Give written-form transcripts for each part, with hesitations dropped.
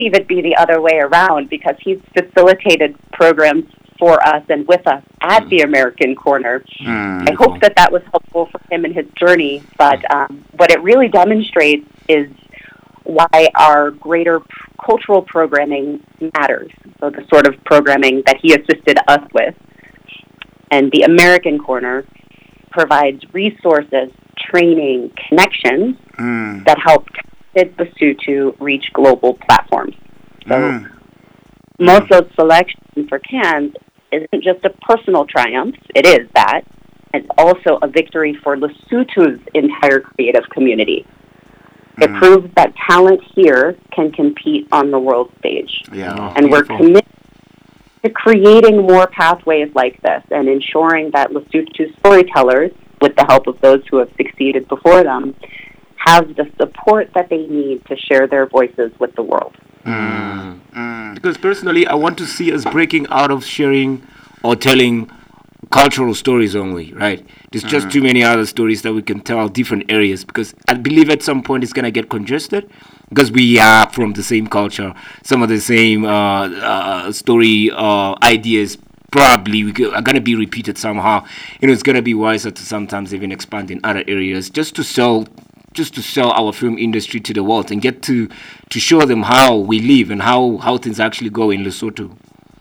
even be the other way around because he's facilitated programs for us and with us at the American Corner. I hope that was helpful for him in his journey, but what it really demonstrates is why our greater cultural programming matters. So the sort of programming that he assisted us with. And the American Corner provides resources, training, connections that help Lesotho reach global platforms. So Moso's selection for Cannes isn't just a personal triumph. It is that. It's also a victory for Lesotho's entire creative community. It proves that talent here can compete on the world stage. And we're committed to creating more pathways like this and ensuring that Lesotho storytellers, with the help of those who have succeeded before them, have the support that they need to share their voices with the world. Because personally, I want to see us breaking out of sharing or telling cultural stories only, right? There's just too many other stories that we can tell different areas, because I believe at some point it's going to get congested because we are from the same culture, some of the same story ideas probably are going to be repeated somehow. It's going to be wiser to sometimes even expand in other areas just to sell our film industry to the world and get to show them how we live and how things actually go in Lesotho.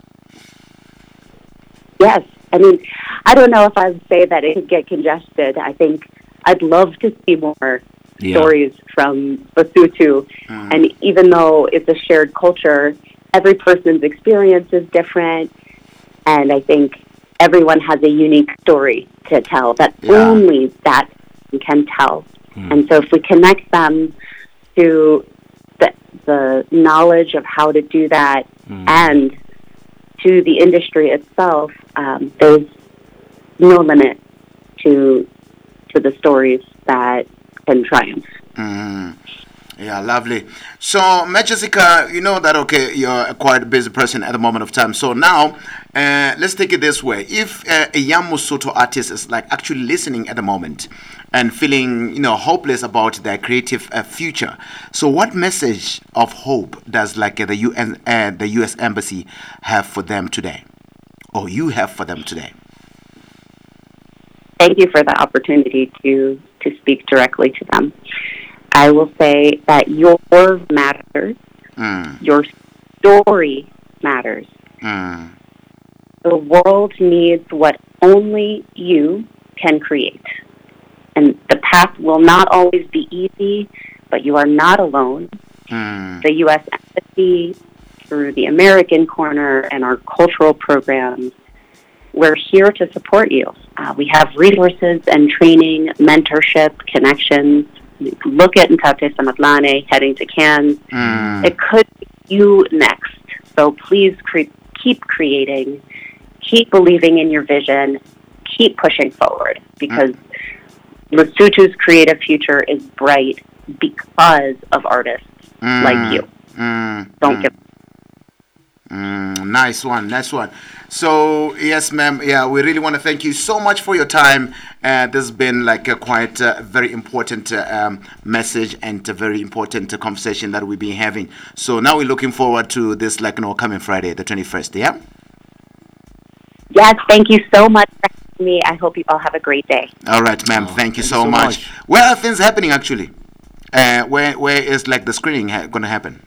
Yes. I mean, I don't know if I would say that it could get congested. I think I'd love to see more stories from Lesotho. And even though it's a shared culture, every person's experience is different. And I think everyone has a unique story to tell that only that can tell. And so if we connect them to the knowledge of how to do that and to the industry itself, there's no limit to the stories that can triumph. Yeah, lovely. So, Jessica, you know that, okay, you're a quite busy person at the moment of time. So now, let's take it this way. If a young Lesotho artist is like actually listening at the moment and feeling, hopeless about their creative future, so what message of hope does like the U.S. Embassy have for them today, or you have for them today? Thank you for the opportunity to speak directly to them. I will say that your matters. Your story matters. The world needs what only you can create. And the path will not always be easy, but you are not alone. The U.S. Embassy, through the American Corner and our cultural programs, we're here to support you. We have resources and training, mentorship, connections. Look at Ntate Samatlane heading to Cannes. It could be you next. So please keep creating, keep believing in your vision, keep pushing forward, because Lesotho's creative future is bright because of artists like you. Don't give up. Nice one. So yes, ma'am. Yeah, we really want to thank you so much for your time. This has been like a quite very important message and a very important conversation that we've been having. So now we're looking forward to this, coming Friday, the 21st. Yeah. Yes, thank you so much for having me. I hope you all have a great day. All right, ma'am. Thank you so much. Where are things happening actually? Where is like the screening going to happen?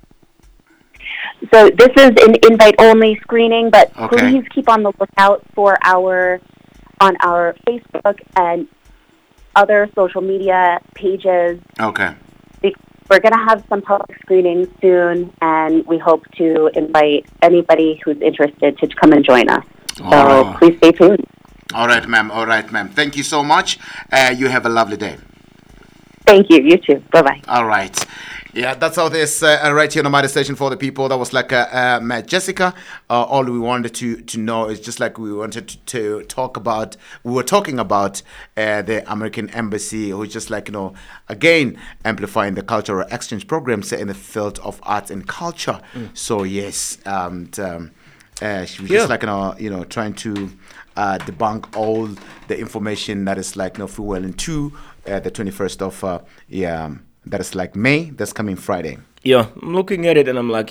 So this is an invite-only screening, but please keep on the lookout for on our Facebook and other social media pages. Okay. We're going to have some public screenings soon, and we hope to invite anybody who's interested to come and join us. So please stay tuned. All right, ma'am. Thank you so much. You have a lovely day. Thank you. You too. Bye-bye. All right. Yeah, that's how this right here on Nomadic Station for the people. That was like Matt Jessica. All we wanted to know is just like we wanted to talk about. We were talking about the American Embassy, who is just like, again, amplifying the cultural exchange programs in the field of arts and culture. So yes, she was just like, trying to debunk all the information that is like fuel into the 21st of That is like May. That's coming Friday. Yeah, I'm looking at it and I'm like,